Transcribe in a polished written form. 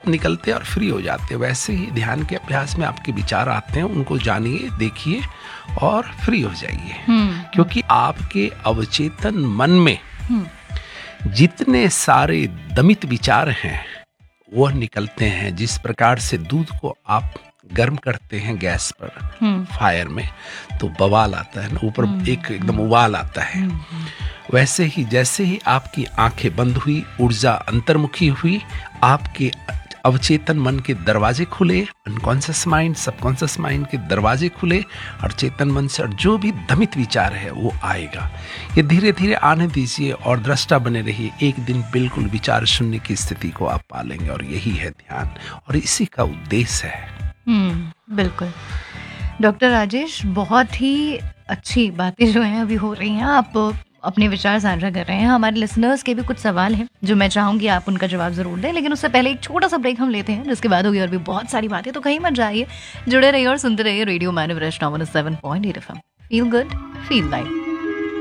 आप निकलते हैं और फ्री हो जाते हैं। वैसे ही ध्यान के अभ्यास में आपके विचार आते हैं, उनको जानिए, देखिए और फ्री हो जाइए। क्योंकि आपके अवचेतन मन में जितने सारे दमित विचार हैं वो निकलते हैं। जिस प्रकार से दूध को आप गर्म करते हैं गैस पर फायर में तो बवाल आता है ना, ऊपर एक एकदम उबाल आता है। वैसे ही जैसे ही आपकी आंखें बंद हुई, ऊर्जा अंतर्मुखी हुई, आपके अवचेतन मन के दरवाजे खुले, अनकॉन्शियस माइंड, सबकॉन्शियस माइंड के दरवाजे खुले और चेतन मन से और जो भी दमित विचार है वो आएगा। ये धीरे धीरे आने दीजिए और दृष्टा बने रहिए। एक दिन बिल्कुल विचार शून्य की स्थिति को आप पालेंगे और यही है ध्यान और इसी का उद्देश्य है। बिल्कुल डॉक्टर राजेश, बहुत ही अच्छी बातें जो हैं अभी हो रही हैं। आप अपने विचार साझा कर रहे हैं। हमारे लिसनर्स के भी कुछ सवाल हैं जो मैं चाहूंगी आप उनका जवाब जरूर दें, लेकिन उससे पहले एक छोटा सा ब्रेक हम लेते हैं, जिसके बाद होगी और भी बहुत सारी बातें। तो कहीं मत जाइए, जुड़े रहिए और सुनते रहिए रेडियो मानव रचना 107.8 FM। Feel good, feel light.